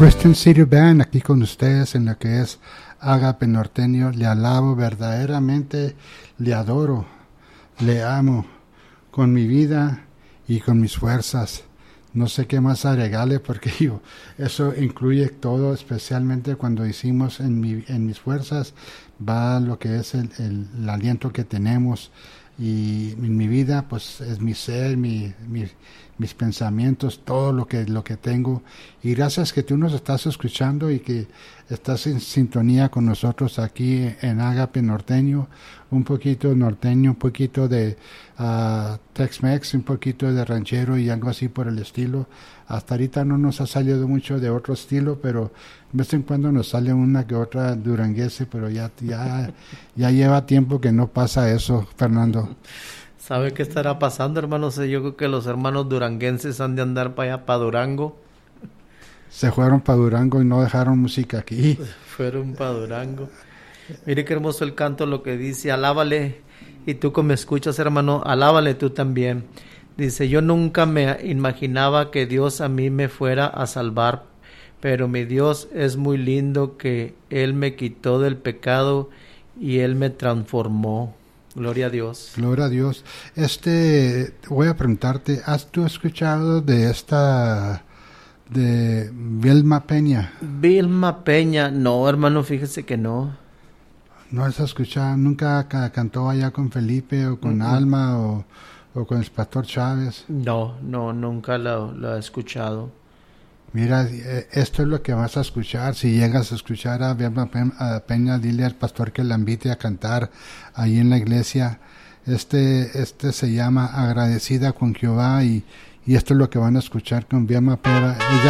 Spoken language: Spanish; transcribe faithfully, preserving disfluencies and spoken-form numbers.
Western City Band aquí con ustedes en lo que es Agape Norteño. Le alabo verdaderamente, le adoro, le amo con mi vida y con mis fuerzas. No sé qué más agregarle porque yo, eso incluye todo, especialmente cuando hicimos en, mi, en mis fuerzas, va lo que es el, el, el aliento que tenemos. Y en mi vida pues es mi ser, mi, mi, mis pensamientos, todo lo que, lo que tengo. Y gracias que tú nos estás escuchando y que estás en sintonía con nosotros aquí en Agape Norteño, un poquito norteño, un poquito de uh, Tex-Mex, un poquito de ranchero y algo así por el estilo. Hasta ahorita no nos ha salido mucho de otro estilo, pero de vez en cuando nos sale una que otra duranguense, pero ya, ya, ya lleva tiempo que no pasa eso, Fernando. ¿Sabe qué estará pasando, hermanos? Yo creo que los hermanos duranguenses han de andar para allá, para Durango. Se fueron para Durango y no dejaron música aquí. Fueron para Durango. Mire qué hermoso el canto, lo que dice, alábale. Y tú que me escuchas, hermano, alábale tú también. Dice, yo nunca me imaginaba que Dios a mí me fuera a salvar, pero mi Dios es muy lindo, que Él me quitó del pecado y Él me transformó. Gloria a Dios. Gloria a Dios. Este, voy a preguntarte, ¿has tú escuchado de esta, de Vilma Peña? Vilma Peña, no, hermano, fíjese que no. ¿No has escuchado? ¿Nunca cantó allá con Felipe o con uh-huh. Alma o, o con el Pastor Chávez? No, no, nunca lo, lo he escuchado. Mira, esto es lo que vas a escuchar. Si llegas a escuchar a Vilma Peña, dile al pastor que la invite a cantar ahí en la iglesia. Este, este se llama Agradecida con Jehová y, y esto es lo que van a escuchar con Vilma Peña. Ella